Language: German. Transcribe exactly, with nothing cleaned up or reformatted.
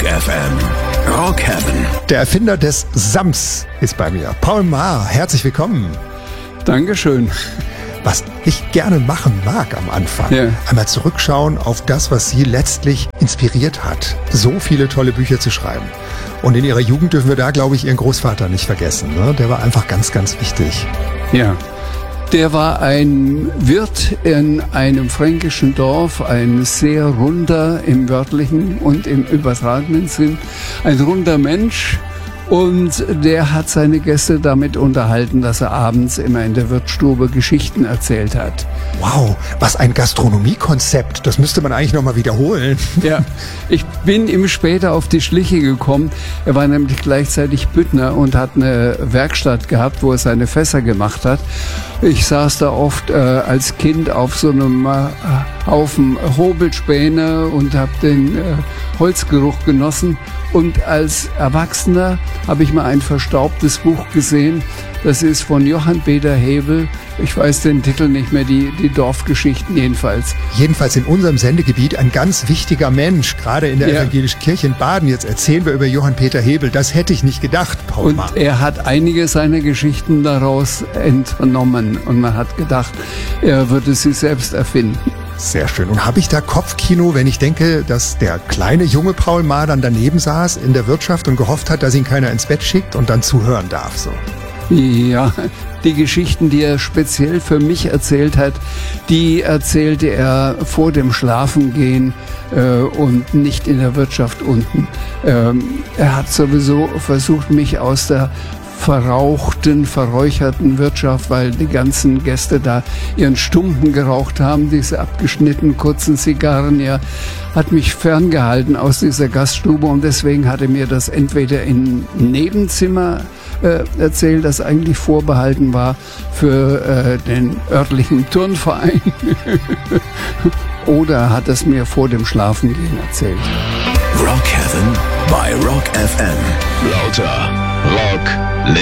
F M. Rock Heaven. Der Erfinder des Sams ist bei mir. Paul Maar, herzlich willkommen. Dankeschön. Was ich gerne machen mag am Anfang, ja. einmal zurückschauen auf das, was Sie letztlich inspiriert hat, so viele tolle Bücher zu schreiben. Und in Ihrer Jugend dürfen wir da, glaube ich, Ihren Großvater nicht vergessen. Ne? Der war einfach ganz, ganz wichtig. Ja, der war ein Wirt in einem fränkischen Dorf, ein sehr runder im wörtlichen und im übertragenen Sinn, ein runder Mensch. Und der hat seine Gäste damit unterhalten, dass er abends immer in der Wirtsstube Geschichten erzählt hat. Wow, was ein Gastronomiekonzept. Das müsste man eigentlich nochmal wiederholen. Ja, ich bin ihm später auf die Schliche gekommen. Er war nämlich gleichzeitig Büttner und hat eine Werkstatt gehabt, wo er seine Fässer gemacht hat. Ich saß da oft äh, als Kind auf so einem äh, Haufen Hobelspäne und habe den äh, Holzgeruch genossen. Und als Erwachsener habe ich mal ein verstaubtes Buch gesehen. Das ist von Johann Peter Hebel. Ich weiß den Titel nicht mehr, die, die Dorfgeschichten jedenfalls. Jedenfalls in unserem Sendegebiet ein ganz wichtiger Mensch, gerade in der ja. evangelischen Kirche in Baden. Jetzt erzählen wir über Johann Peter Hebel. Das hätte ich nicht gedacht, Paul Und Maar. Er hat einige seiner Geschichten daraus entnommen. Und man hat gedacht, er würde sie selbst erfinden. Sehr schön. Und habe ich da Kopfkino, wenn ich denke, dass der kleine junge Paul Maar dann daneben saß in der Wirtschaft und gehofft hat, dass ihn keiner ins Bett schickt und dann zuhören darf, so? Ja, die Geschichten, die er speziell für mich erzählt hat, die erzählte er vor dem Schlafengehen äh, und nicht in der Wirtschaft unten. Ähm, er hat sowieso versucht, mich aus der verrauchten, verräucherten Wirtschaft, weil die ganzen Gäste da ihren Stumpen geraucht haben, diese abgeschnittenen kurzen Zigarren, ja, hat mich ferngehalten aus dieser Gaststube und deswegen hat er mir das entweder im Nebenzimmer äh, erzählt, das eigentlich vorbehalten war für äh, den örtlichen Turnverein oder hat es mir vor dem Schlafengehen erzählt. Rock Heaven bei Rock F M. Lauter Rock